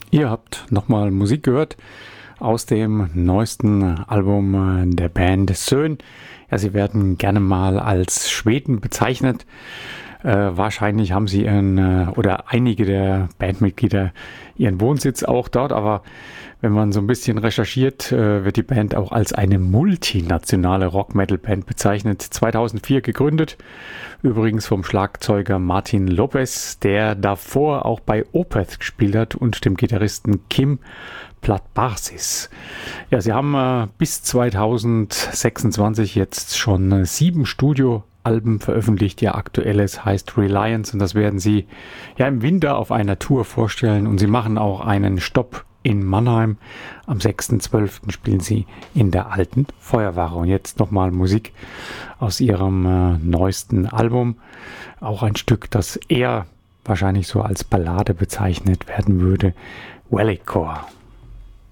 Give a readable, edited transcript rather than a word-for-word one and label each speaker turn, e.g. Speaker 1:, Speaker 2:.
Speaker 1: Ihr habt nochmal Musik gehört aus dem neuesten Album der Band Sön. Ja, sie werden gerne mal als Schweden bezeichnet. Wahrscheinlich haben sie oder einige der Bandmitglieder ihren Wohnsitz auch dort, aber wenn man so ein bisschen recherchiert, wird die Band auch als eine multinationale Rock-Metal-Band bezeichnet. 2004 gegründet, übrigens vom Schlagzeuger Martin Lopez, der davor auch bei Opeth gespielt hat, und dem Gitarristen Kim Platbarsis. Ja, sie haben bis 2026 jetzt schon 7 Studioalben veröffentlicht. Ihr aktuelles heißt Reliance, und das werden sie ja im Winter auf einer Tour vorstellen. Und sie machen auch einen Stopp in Mannheim. Am 6.12. spielen sie in der Alten Feuerwache. Und jetzt nochmal Musik aus ihrem neuesten Album. Auch ein Stück, das eher wahrscheinlich so als Ballade bezeichnet werden würde. Wellicore.